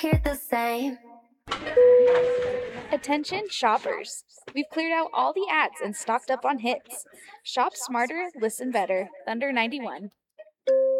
hear the same. Attention shoppers. We've cleared out all the ads and stocked up on hits. Shop smarter, listen better. Thunder 91.